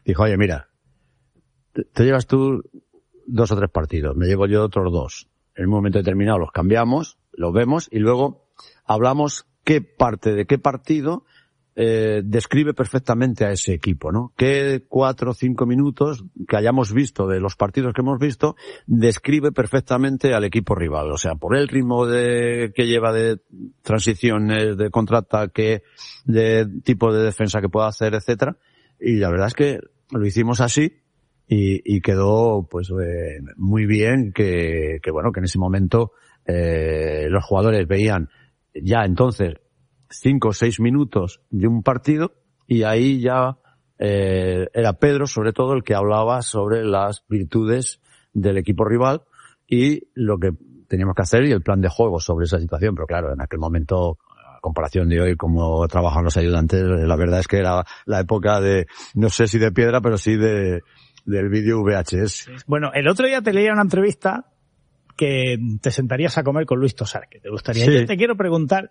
Dijo, oye, mira, te llevas tú 2 o 3 partidos, me llevo yo otros 2. En un momento determinado los cambiamos, los vemos y luego hablamos qué parte de qué partido describe perfectamente a ese equipo, ¿no? Qué 4 o 5 minutos que hayamos visto de los partidos que hemos visto describe perfectamente al equipo rival. O sea, por el ritmo que lleva de transiciones, de contraataque, de tipo de defensa que pueda hacer, etcétera. Y la verdad es que lo hicimos así y quedó pues muy bien que bueno, que en ese momento los jugadores veían ya entonces 5 o 6 minutos de un partido y ahí ya era Pedro sobre todo el que hablaba sobre las virtudes del equipo rival y lo que teníamos que hacer y el plan de juego sobre esa situación. Pero claro, en aquel momento, a comparación de hoy, como trabajan los ayudantes, la verdad es que era la época de, no sé si de piedra, pero sí del vídeo VHS. Bueno, el otro día te leía una entrevista que te sentarías a comer con Luis Tosar, que te gustaría. Sí. Yo te quiero preguntar,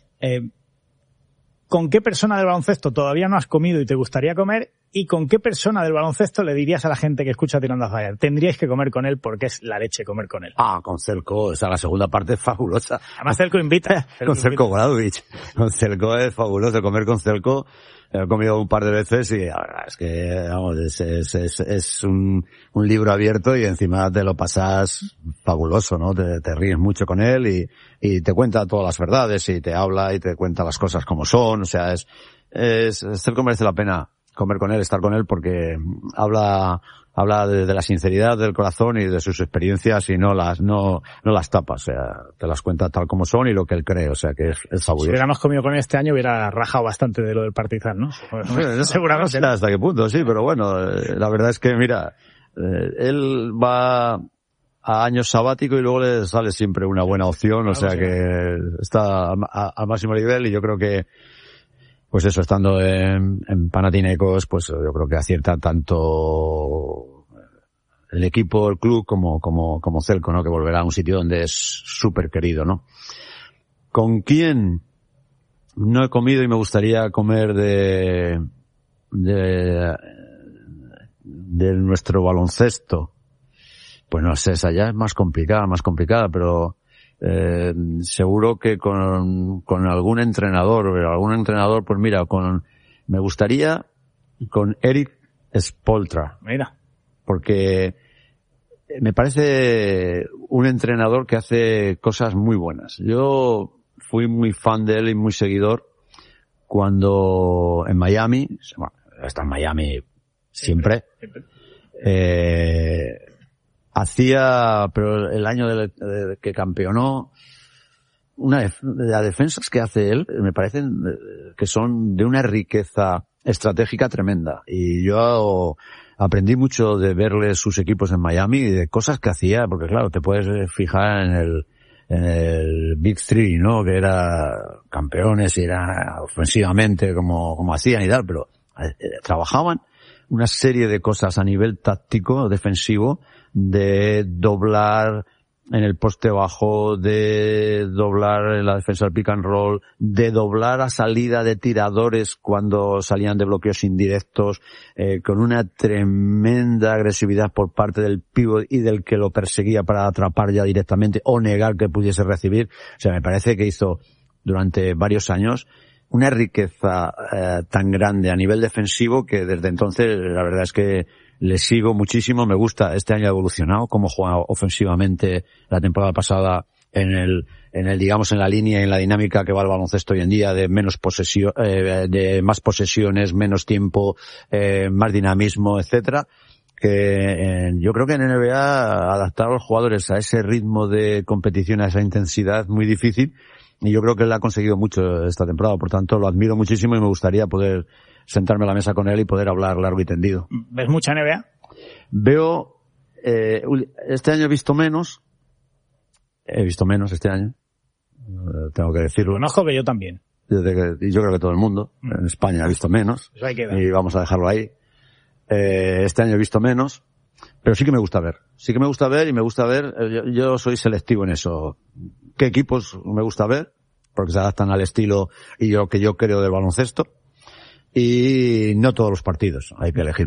¿con qué persona del baloncesto todavía no has comido y te gustaría comer? ¿Y con qué persona del baloncesto le dirías a la gente que escucha Tirando a Fallar? Tendríais que comer con él porque es la leche comer con él. Con Celko, la segunda parte es fabulosa. Además Celko invita. Con Celko Bradovic. Con Celko es fabuloso comer con Celko. He comido un par de veces y la verdad es que, vamos, es un libro abierto y encima te lo pasas fabuloso, ¿no? Te ríes mucho con él y te cuenta todas las verdades y te habla y te cuenta las cosas como son. O sea, Celko merece la pena comer con él, estar con él porque habla de la sinceridad del corazón y de sus experiencias y no las tapa, o sea, te las cuenta tal como son y lo que él cree, o sea que es fabuloso. Si hubiéramos comido con él este año hubiera rajado bastante de lo del Partizan, ¿no? Seguramente. No sé hasta qué punto, sí, pero bueno, la verdad es que mira, él va a años sabático y luego le sale siempre una buena opción, o sea que está al máximo nivel y yo creo que pues eso, estando en Panathinaikos, pues yo creo que acierta tanto el equipo, el club, como Celko, ¿no? Que volverá a un sitio donde es súper querido, ¿no? ¿Con quién no he comido y me gustaría comer de nuestro baloncesto? Pues no sé, esa ya es más complicada, pero seguro que con algún entrenador, pues mira, me gustaría con Eric Spoelstra. Mira. Porque me parece un entrenador que hace cosas muy buenas. Yo fui muy fan de él y muy seguidor cuando en Miami, bueno, está en Miami siempre. Pero el año que campeonó, las defensas que hace él me parecen que son de una riqueza estratégica tremenda. Y yo aprendí mucho de verle sus equipos en Miami y de cosas que hacía, porque claro, te puedes fijar en el Big Three, ¿no? Que era campeones y era ofensivamente como hacían y tal, pero trabajaban una serie de cosas a nivel táctico, defensivo, de doblar en el poste bajo, de doblar en la defensa del pick and roll, de doblar a salida de tiradores cuando salían de bloqueos indirectos, con una tremenda agresividad por parte del pívot y del que lo perseguía para atrapar ya directamente o negar que pudiese recibir. O sea, me parece que hizo durante varios años una riqueza tan grande a nivel defensivo que desde entonces la verdad es que le sigo muchísimo, me gusta. Este año ha evolucionado, cómo juega ofensivamente la temporada pasada en digamos en la línea y en la dinámica que va el baloncesto hoy en día de menos posesión, de más posesiones, menos tiempo, más dinamismo, etcétera. Que yo creo que en NBA adaptar a los jugadores a ese ritmo de competición, a esa intensidad es muy difícil y yo creo que él ha conseguido mucho esta temporada, por tanto lo admiro muchísimo y me gustaría poder sentarme a la mesa con él y poder hablar largo y tendido. ¿Ves mucha NBA? Veo, este año he visto menos este año, tengo que decirlo. Conozco que yo también. Y yo creo que todo el mundo, en España ha visto menos, eso hay que ver. Y vamos a dejarlo ahí. Este año he visto menos, pero sí que me gusta ver. Sí que me gusta ver y me gusta ver, yo soy selectivo en eso. ¿Qué equipos me gusta ver? Porque se adaptan al estilo y que yo creo del baloncesto. Y no todos los partidos, hay que elegir